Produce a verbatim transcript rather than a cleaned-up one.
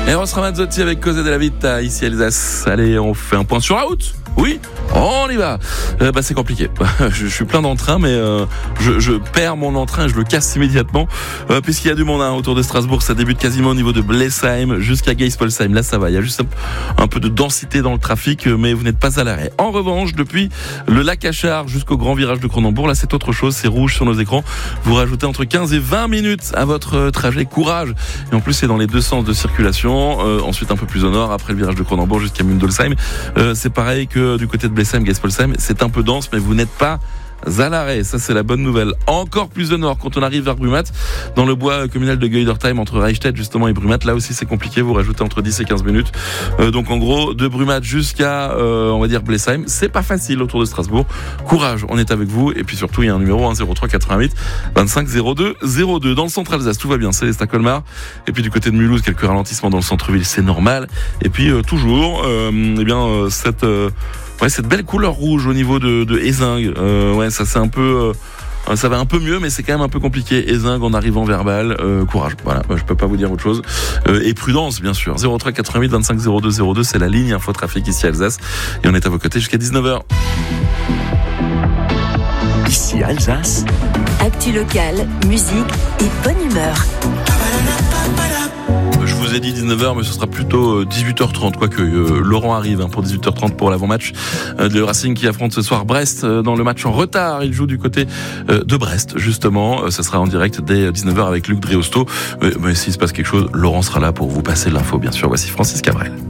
Eros Ramazzotti avec Cose della Vita, ici Alsace. Allez, on fait un point sur la route. Oui, on y va. Euh, bah c'est compliqué. je, je suis plein d'entrain, mais euh, je, je perds mon entrain et je le casse immédiatement. Euh, puisqu'il y a du monde hein, autour de Strasbourg, ça débute quasiment au niveau de Blesheim jusqu'à Geispolsheim. Là, ça va. Il y a juste un, un peu de densité dans le trafic, mais vous n'êtes pas à l'arrêt. En revanche, depuis le lac Achard jusqu'au grand virage de Cronenbourg, là, c'est autre chose. C'est rouge sur nos écrans. Vous rajoutez entre quinze et vingt minutes à votre trajet. Courage. Et en plus, c'est dans les deux sens de circulation. Euh, ensuite, un peu plus au nord, après le virage de Cronenbourg jusqu'à Mundolsheim. Euh, c'est pareil que du côté de Blesheim, Geispolsheim, c'est un peu dense, mais vous n'êtes pas à l'arrêt. Ça, c'est la bonne nouvelle. Encore plus au nord, quand on arrive vers Brumat, dans le bois communal de Geudersheim, entre Reichstätt, justement, et Brumat, là aussi, c'est compliqué. Vous rajoutez entre dix et quinze minutes. Euh, donc, en gros, de Brumat jusqu'à, euh, on va dire, Blesheim, c'est pas facile autour de Strasbourg. Courage, on est avec vous. Et puis surtout, il y a un numéro, un zéro trois quatre-vingt-huit vingt-cinq zéro deux zéro deux. Dans le centre Alsace, tout va bien. C'est à Colmar. Et puis, du côté de Mulhouse, quelques ralentissements dans le centre-ville, c'est normal. Et puis, euh, toujours, euh, eh bien, euh, cette, euh, Ouais, cette belle couleur rouge au niveau de, de Ézingue. Euh, ouais, ça c'est un peu, euh, ça va un peu mieux, mais c'est quand même un peu compliqué. Ézingue en arrivant vers Bâle, euh, courage. Voilà, je peux pas vous dire autre chose. Euh, et prudence, bien sûr. zéro trois quatre-vingt-huit vingt-cinq zéro deux zéro deux, c'est la ligne Info Trafic ici à Alsace. Et on est à vos côtés jusqu'à dix-neuf heures. Ici Alsace. Actu locale, musique et bonne humeur. Je vous ai dit dix-neuf heures, mais ce sera plutôt dix-huit heures trente, quoique euh, Laurent arrive hein, pour dix-huit heures trente pour l'avant-match euh, de Racing qui affronte ce soir Brest euh, dans le match en retard. Il joue du côté euh, de Brest, justement. Euh, ça sera en direct dès dix-neuf heures avec Luc Driosto. Euh, mais s'il se passe quelque chose, Laurent sera là pour vous passer l'info, bien sûr. Voici Francis Cabrel.